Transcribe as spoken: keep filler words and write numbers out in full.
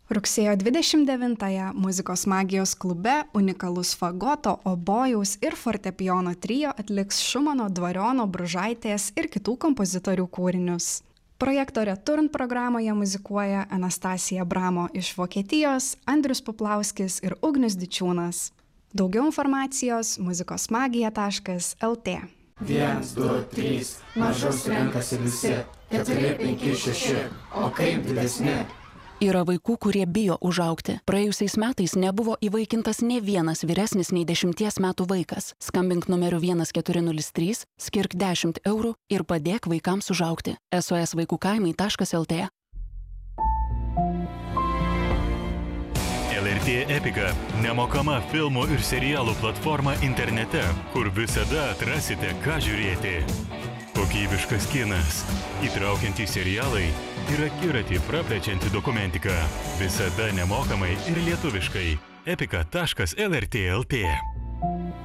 Rugsėjo dvidešimt devintąją Muzikos magijos klube unikalus fagoto, obojaus ir fortepijono trio atliks Šumano, Dvariono, Bružaitės ir kitų kompozitorių kūrinius. Projekto Return programoje muzikuoja Anastasija Bramo iš Vokietijos, Andrius Puplauskis ir Ugnius Dičiūnas. Daugiau informacijos muzikosmagija taškas el tė. Vienas, du, trys, mažus renkasi visi, keturi, penki, šeši, o kaip didesni? Yra vaikų, kurie bijo užaugti. Praėjusiais metais nebuvo įvaikintas nė vienas vyresnis nei dešimties metų vaikas. Skambink numeriu vienas keturi nulis trys, skirk dešimt eurų ir padėk vaikams užaugti. es o es vaikų kaimai taškas el tė. el er tė Epika – nemokama filmų ir serialų platforma internete, kur visada atrasite, ką žiūrėti. Kokybiškas kinas, įtraukiantys serialai ir akiratį praplečianti dokumentika. Visada nemokamai ir lietuviškai. epika taškas el er tė taškas el tė